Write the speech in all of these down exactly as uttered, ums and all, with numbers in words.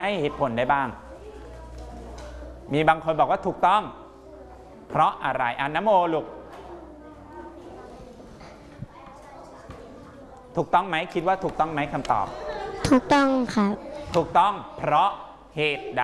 ให้เหตุผลได้บ้างมีบางคนบอกว่าถูกต้องเพราะอะไรอ่ะนโมลูกถูกต้องไหมคิดว่าถูกต้องไหมคำตอบถูกต้องครับถูกต้องเพราะเหตุใด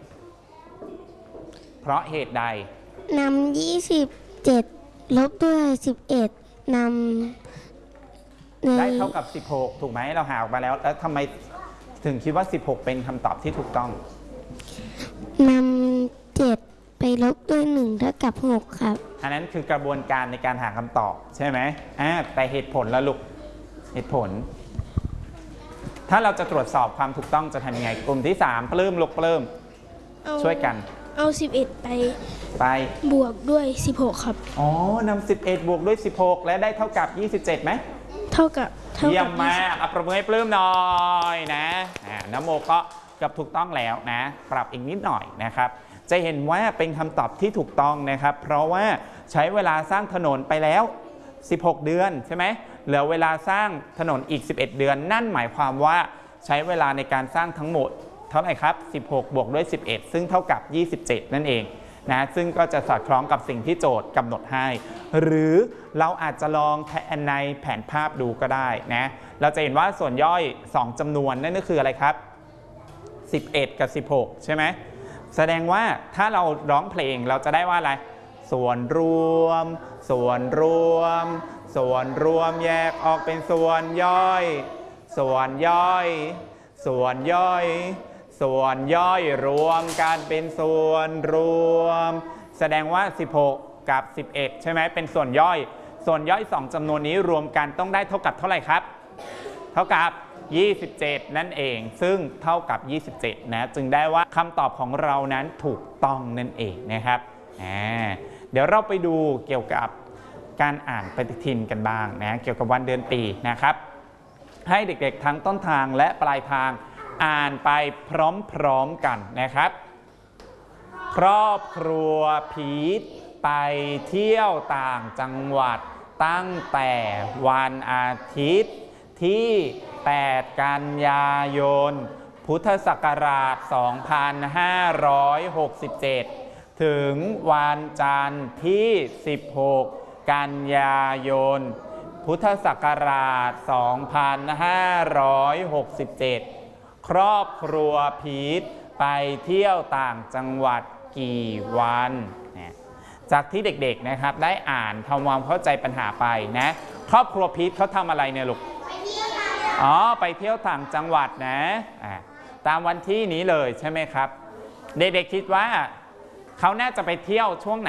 เพราะเหตุใดนำยี่สิบเจ็ดลบด้วยสิบเอ็ดนำได้เท่ากับสิบหกถูกไหมเราหาออกมาแล้วแล้วทำไมถึงคิดว่าสิบหกเป็นคำตอบที่ถูกต้องนำเจ็ดไปลบด้วยหนึ่งเท่ากับหกครับอันนั้นคือกระบวนการในการหาคำตอบใช่ไหมอ่าแต่เหตุผลละลูกเหตุผลถ้าเราจะตรวจสอบความถูกต้องจะทำยังไงกลุ่มที่สามปลื้มลูกปลื้มช่วยกันเอาสิบเอ็ดไปไปบวกด้วยสิบหกครับอ๋อนำสิบเอ็ดบวกด้วยสิบหกและได้เท่ากับยี่สิบเจ็ดไหมเท่ากับเยี่ยมมากอัปประมือให้ปลื้มหน่อยนะนโมก็กับถูกต้องแล้วนะปรับอีกนิดหน่อยนะครับจะเห็นว่าเป็นคำตอบที่ถูกต้องนะครับเพราะว่าใช้เวลาสร้างถนนไปแล้วสิบหกเดือนใช่ไหมเหลือเวลาสร้างถนนอีกสิบเอ็ดเดือนนั่นหมายความว่าใช้เวลาในการสร้างทั้งหมดเท่าไหร่ครับสิบหกบวกด้วยสิบเอ็ดซึ่งเท่ากับยี่สิบเจ็ดนั่นเองนะซึ่งก็จะสอดคล้องกับสิ่งที่โจทย์กำหนดให้หรือเราอาจจะลองแทนในแผนภาพดูก็ได้นะเราจะเห็นว่าส่วนย่อยสองจำนวนนั่นก็คืออะไรครับสิบเอ็ดกับสิบหกใช่ไหมแสดงว่าถ้าเราร้องเพลงเราจะได้ว่าอะไรส่วนรวมส่วนรวมส่วนรวมแยกออกเป็นส่วนย่อยส่วนย่อยส่วนย่อยส่วนย่อยรวมกันเป็นส่วนรวมแสดงว่าสิบหกกับสิบเอ็ดใช่ไหมเป็นส่วนย่อยส่วนย่อยสองจำนวนนี้รวมกันต้องได้เท่ากับเท่าไหร่ครับเท่ากับยี่สิบเจ็ดนั่นเองซึ่งเท่ากับยี่สิบเจ็ดนะจึงได้ว่าคำตอบของเรานั้นถูกต้องนั่นเองนะครับเดี๋ยวเราไปดูเกี่ยวกับการอ่านปฏิทินกันบ้างนะเกี่ยวกับวันเดือนปีนะครับให้เด็กๆทั้งต้นทางและปลายทางอ่านไปพร้อมๆกันนะครับครอบครัวพีทไปเที่ยวต่างจังหวัดตั้งแต่วันอาทิตย์ที่แปดกันยายนพุทธศักราชสองพันห้าร้อยหกสิบเจ็ดถึงวันจันทร์ที่สิบหกกันยายนพุทธศักราชสองพันห้าร้อยหกสิบเจ็ดครอบครัวพีทไปเที่ยวต่างจังหวัดกี่วันจากที่เด็กๆนะครับได้อ่านทำความเข้าใจปัญหาไปนะครอบครัวพีทเขาทำอะไรเนี่ยลูกอ๋อไปเที่ยวต่างจังหวัดนะตามวันที่นี้เลยใช่ไหมครับเด็กๆคิดว่าเขาน่าจะไปเที่ยวช่วงไหน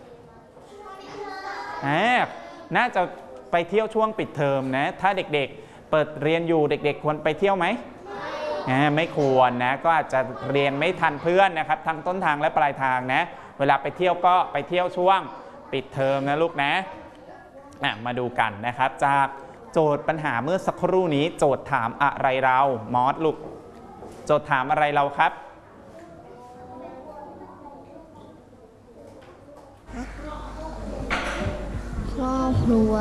น่าจะไปเที่ยวช่วงปิดเทอมนะถ้าเด็กๆเปิดเรียนอยู่เด็กๆควรไปเที่ยวไหมไม่ควรนะก็อาจจะเรียนไม่ทันเพื่อนนะครับทั้งต้นทางและปลายทางนะเวลาไปเที่ยวก็ไปเที่ยวช่วงปิดเทอมนะลูกนะมาดูกันนะครับจากโจทย์ปัญหาเมื่อสักครู่นี้โจทย์ถามอะไรเรามอสลูกโจทย์ถามอะไรเราครับครอบครัว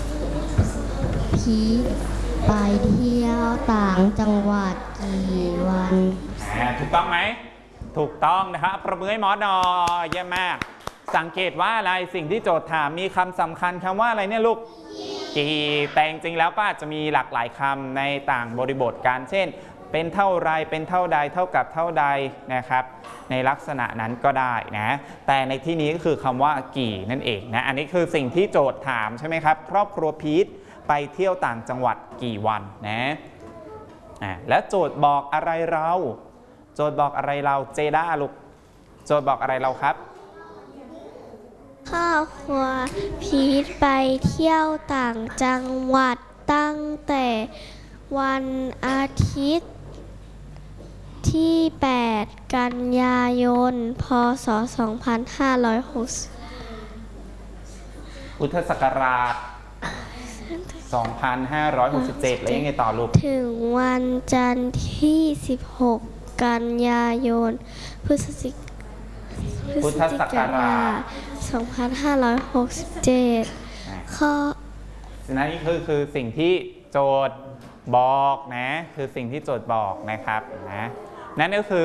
พีทไปเที่ยวต่างจังหวัดกี่วันถูกต้องไหมถูกต้องนะครับประมือให้มอสหน่อยเยี่ยมมากสังเกตว่าอะไรสิ่งที่โจทย์ถามมีคำสำคัญคำว่าอะไรเนี่ยลูกกี่แต่จริงๆแล้วก็อาจจะมีหลากหลายคำในต่างบริบทกันเช่นเป็นเท่าไรเป็นเท่าใดเท่ากับเท่าใดนะครับในลักษณะนั้นก็ได้นะแต่ในที่นี้ก็คือคำว่ากี่นั่นเองนะอันนี้คือสิ่งที่โจทย์ถามใช่ไหมครับครอบครัวพีทไปเที่ยวต่างจังหวัดกี่วันนะอ่าแล้วโจทย์บอกอะไรเราโจทย์บอกอะไรเราเจด้าลูกโจทย์บอกอะไรเราครับครอบครัวพีทไปเที่ยวต่างจังหวัดตั้งแต่วันอาทิตย์ที่แปดกันยายนพ.ศ. สองพันห้าร้อยหกสิบพุทธศักราชสองพันห้าร้อยหกสิบเจ็ดแล้วยังไงต่อลูกถึงวันจันทร์ที่สิบหกกันยายนพุทธศักราชสองพันห้าร้อยหกสิบเจ็ดข้อนั่นนี่คือคือสิ่งที่โจทย์บอกนะคือสิ่งที่โจทย์บอกนะครับนะนั่นก็คือ